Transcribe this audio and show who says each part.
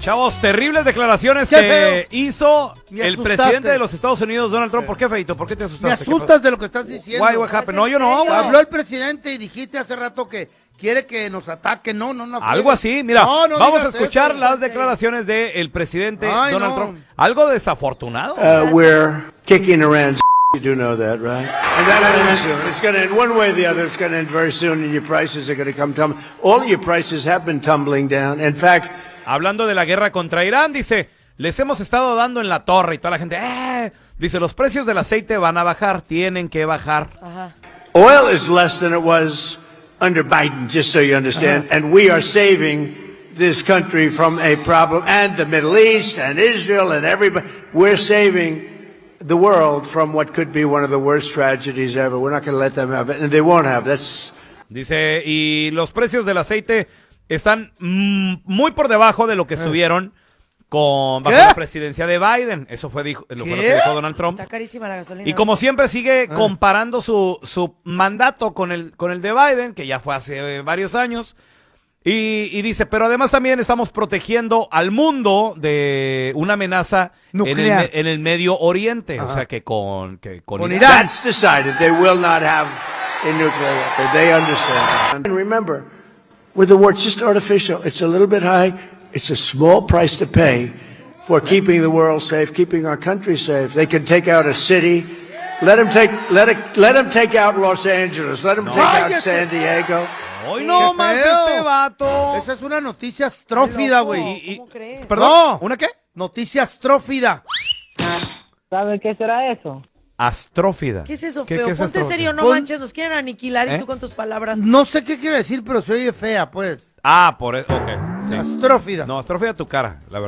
Speaker 1: Chavos, terribles declaraciones que hizo el presidente de los Estados Unidos, Donald Trump. ¿Por qué, Feito? ¿Por qué te asustaste?
Speaker 2: Me asustas de lo que estás diciendo.
Speaker 1: Guay, what happened? No, yo no.
Speaker 2: Habló el presidente y dijiste hace rato que quiere que nos ataquen. No.
Speaker 1: Algo así. Mira, vamos a escuchar
Speaker 2: eso.
Speaker 1: las declaraciones del presidente Donald Trump. Algo desafortunado.
Speaker 3: We're kicking around. You do know that, right? And that ends soon. It's going to end one way or the other. It's going to end very soon, and your prices are going to come tumbling. All your prices have been tumbling down. In fact,
Speaker 1: hablando de la guerra contra Irán, dice, les hemos estado dando en la torre y toda la gente, dice, los precios del aceite van a bajar, tienen que bajar.
Speaker 4: Ajá.
Speaker 3: Oil is less than it was under Biden, just so you understand, and we are saving this country from a problem, and the Middle East and Israel and everybody. We're saving the world from what could be one of the worst tragedies ever. We're not going to let them have it, and they won't have.
Speaker 1: Dice, y los precios del aceite están muy por debajo de lo que estuvieron bajo la presidencia de Biden. Eso fue lo que dijo Donald Trump.
Speaker 4: Está carísima la gasolina.
Speaker 1: Y como siempre sigue comparando su mandato con el de Biden, que ya fue hace varios años. Y dice, pero además también estamos protegiendo al mundo de una amenaza en el Medio Oriente. O sea, que con Irán.
Speaker 3: That's decided. They will not have a nuclear weapon. They understand. And remember, with the war, it's just artificial. It's a little bit high. It's a small price to pay for keeping the world safe, keeping our country safe. They can take out a city. Let them take out Los Angeles. Let them take out San Diego.
Speaker 1: ¡Hoy no más este vato!
Speaker 2: Esa es una noticia astrófida, güey.
Speaker 4: ¿Cómo crees?
Speaker 1: ¿Perdón? ¿Una qué?
Speaker 2: Noticia astrófida.
Speaker 5: ¿Sabe qué será eso?
Speaker 1: Astrófida.
Speaker 4: ¿Qué es eso,
Speaker 1: ¿Qué
Speaker 4: feo?
Speaker 1: es
Speaker 4: Ponte
Speaker 1: astrófida?
Speaker 4: serio, no manches, nos quieren aniquilar y tú con tus palabras.
Speaker 2: No sé qué quiere decir, pero se oye fea, pues.
Speaker 1: Por eso, ok. Sí.
Speaker 2: Astrófida.
Speaker 1: No, astrófida tu cara, la verdad.